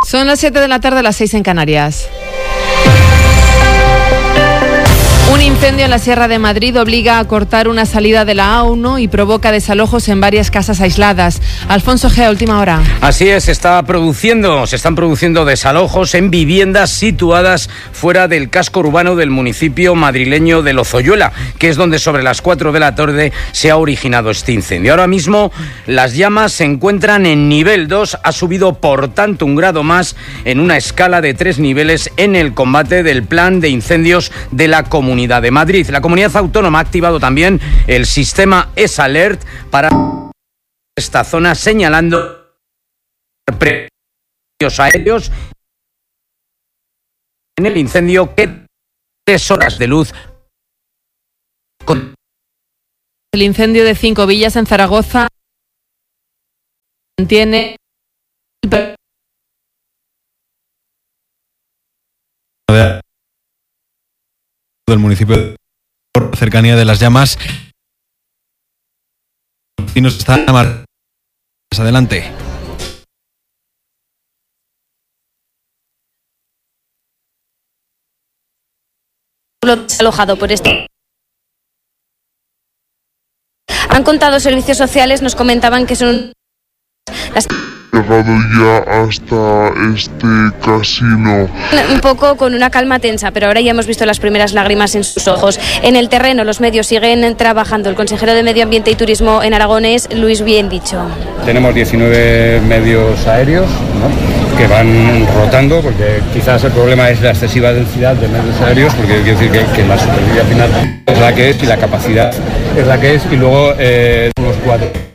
Son las 7 de la tarde, las 6 en Canarias. Un incendio en la Sierra de Madrid obliga a cortar una salida de la A1 y provoca desalojos en varias casas aisladas. Alfonso G, a última hora. Así es, se están produciendo desalojos en viviendas situadas fuera del casco urbano del municipio madrileño de Lozoyuela, que es donde sobre las 4 de la tarde se ha originado este incendio. Ahora mismo las llamas se encuentran en nivel 2, ha subido por tanto un grado más en una escala de 3 niveles en el combate del plan de incendios de la Comunidad de Madrid. La comunidad autónoma ha activado también el sistema ESALERT para esta zona, señalando precios aéreos en el incendio que 3 horas de luz. El incendio de 5 villas en Zaragoza tiene del municipio por cercanía de las llamas. Y nos está más adelante. Alojado por este. Han contado servicios sociales, nos comentaban que son las llegado ya hasta este casino. Un poco con una calma tensa, pero ahora ya hemos visto las primeras lágrimas en sus ojos. En el terreno los medios siguen trabajando. El consejero de Medio Ambiente y Turismo en Aragón es Luis Biendicho. Tenemos 19 medios aéreos, ¿no?, que van rotando, porque quizás el problema es la excesiva densidad de medios aéreos, porque quiere decir que la superficie final es la que es y la capacidad es la que es, y luego unos 4.